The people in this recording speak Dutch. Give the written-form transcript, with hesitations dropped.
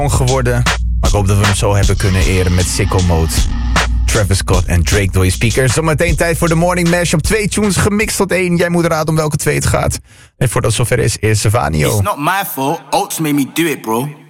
geworden. Maar ik hoop dat we hem zo hebben kunnen eren met Sicko Mode. Travis Scott en Drake door je speakers. Zometeen tijd voor de Morning Mash op 2 tunes gemixt tot 1. Jij moet raden om welke 2 het gaat. En voordat het zover is Savanio. It's not my fault, Oats made me do it, bro.